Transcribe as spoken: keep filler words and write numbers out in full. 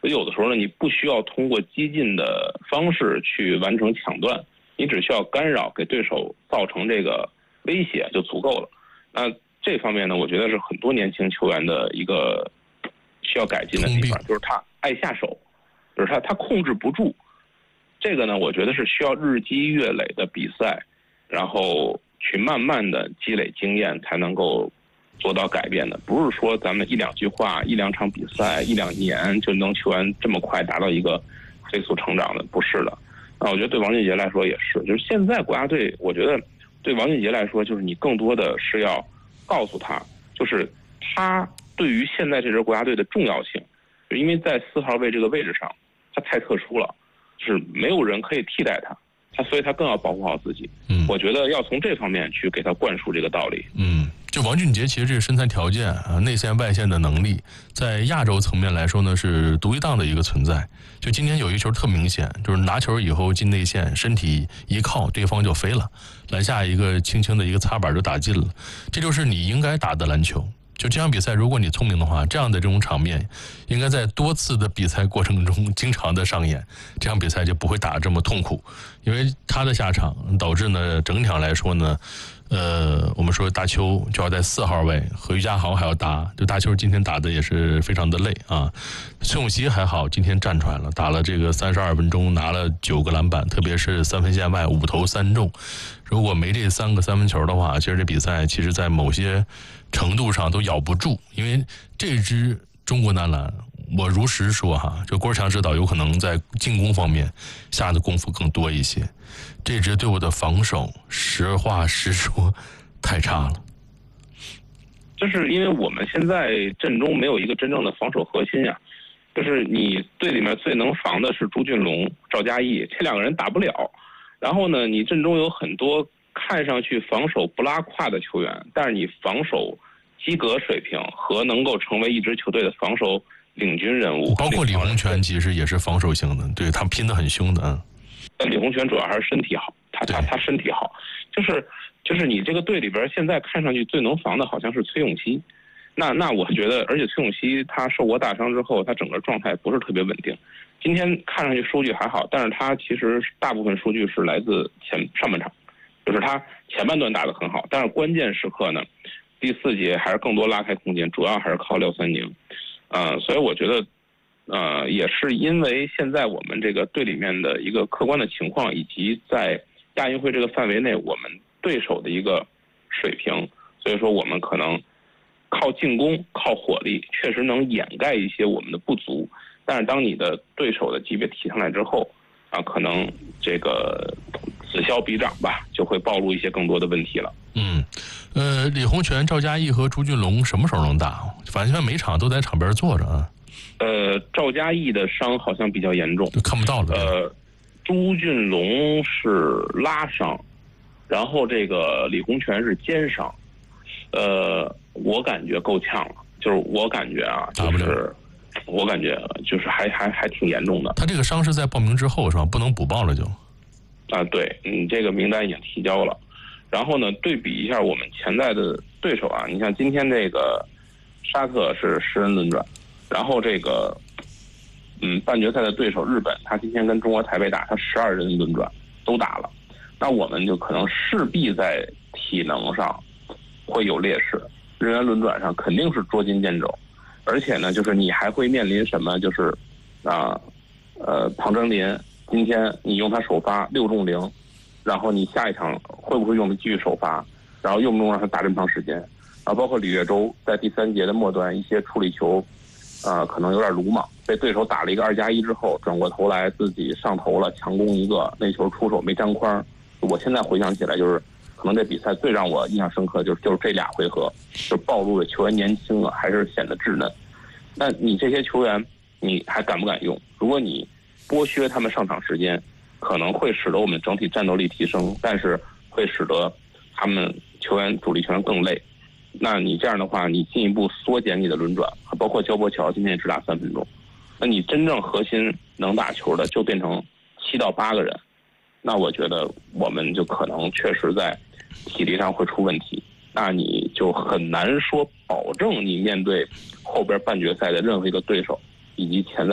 所以有的时候呢，你不需要通过激进的方式去完成抢断，你只需要干扰，给对手造成这个威胁就足够了。那这方面呢，我觉得是很多年轻球员的一个需要改进的地方，就是他爱下手，就是他他控制不住。这个呢，我觉得是需要日积月累的比赛，然后去慢慢的积累经验，才能够做到改变的。不是说咱们一两句话、一两场比赛、一两年就能球员这么快达到一个飞速成长的，不是的。那我觉得对王俊杰来说也是，就是现在国家队，我觉得对王俊杰来说，就是你更多的是要告诉他，就是他对于现在这支国家队的重要性，就因为在四号位这个位置上，他太特殊了，就是没有人可以替代他，他所以他更要保护好自己。嗯，我觉得要从这方面去给他灌输这个道理。 嗯。就王俊杰其实这个身材条件啊，内线外线的能力，在亚洲层面来说呢是独一档的一个存在。就今天有一个球特明显，就是拿球以后进内线，身体一靠，对方就飞了，篮下一个轻轻的一个擦板就打进了。这就是你应该打的篮球。就这场比赛，如果你聪明的话，这样的这种场面应该在多次的比赛过程中经常的上演，这场比赛就不会打这么痛苦。因为他的下场导致呢，整场来说呢，呃，我们说大邱就要在四号位，和于家豪还要搭，就大邱今天打的也是非常的累啊。崔永熙还好，今天站出来了，打了这个三十二分钟，拿了九个篮板，特别是三分线外五投三中。如果没这三个三分球的话，其实这比赛其实在某些程度上都咬不住，因为这支中国男篮，我如实说哈，就郭强指导有可能在进攻方面下的功夫更多一些。这支队伍的防守，实话实说，太差了。 就是因为我们现在阵中没有一个真正的防守核心呀、啊，就是你队里面最能防的是朱俊龙、赵嘉译，这两个人打不了。然后呢，你阵中有很多看上去防守不拉胯的球员，但是你防守及格水平和能够成为一支球队的防守领军人物， 包括李洪权其实也是防守型的，对他拼得很凶的。 但李洪权主要还是身体好，他他他身体好，就是就是你这个队里边现在看上去最能防的好像是崔永熙，那那我觉得，而且崔永熙他受过大伤之后，他整个状态不是特别稳定。今天看上去数据还好，但是他其实大部分数据是来自前上半场，就是他前半段打得很好，但是关键时刻呢，第四节还是更多拉开空间，主要还是靠廖三宁，呃，所以我觉得，呃，也是因为现在我们这个队里面的一个客观的情况，以及在亚运会这个范围内我们对手的一个水平，所以说我们可能靠进攻、靠火力，确实能掩盖一些我们的不足。但是当你的对手的级别提上来之后，啊，可能这个此消彼长吧，就会暴露一些更多的问题了。 嗯，呃，李洪权、赵嘉译和朱俊龙什么时候能打？反正每场都在场边坐着啊。 呃，赵嘉译的伤好像比较严重， 就看不到了。 呃，朱俊龙是拉伤，然后这个李洪权是肩伤，呃，我感觉够呛了，就是我感觉啊，就是我感觉就是还还还挺严重的。 他这个伤是在报名之后是吧？不能补报了就。 啊，对，你这个名单已经提交了。然后呢，对比一下我们潜在的对手啊，你像今天这个沙特是十人轮转，然后这个嗯半决赛的对手日本，他今天跟中国台北打，他十二人轮转都打了，那我们就可能势必在体能上会有劣势，人员轮转上肯定是捉襟见肘，而且呢，就是你还会面临什么，就是啊呃庞征林今天你用他首发六中零，然后你下一场会不会用他继续首发，然后用不用让他打这么长时间？啊，包括李月洲在第三节的末端一些处理球，呃，可能有点鲁莽，被对手打了一个二加一之后，转过头来自己上头了，强攻一个，那球出手没沾框。我现在回想起来，就是可能这比赛最让我印象深刻就是就是这俩回合，就暴露了球员年轻了，还是显得稚嫩。那你这些球员，你还敢不敢用？如果你剥削他们上场时间，可能会使得我们整体战斗力提升，但是会使得他们球员主力球员更累。那你这样的话，你进一步缩减你的轮转，包括焦波乔今天也只打三分钟，那你真正核心能打球的就变成七到八个人，那我觉得我们就可能确实在体力上会出问题，那你就很难说保证你面对后边半决赛的任何一个对手以及潜在